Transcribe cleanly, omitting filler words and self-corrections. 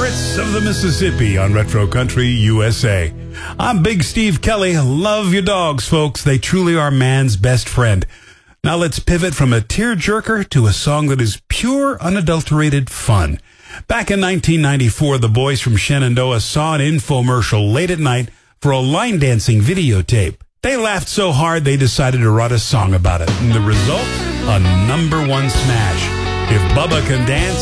Pirates of the Mississippi on Retro Country USA. I'm Big Steve Kelly. Love your dogs, folks. They truly are man's best friend. Now let's pivot from a tearjerker to a song that is pure, unadulterated fun. Back in 1994, the boys from Shenandoah saw an infomercial late at night for a line dancing videotape. They laughed so hard they decided to write a song about it. And the result? A #1 smash. If Bubba Can Dance,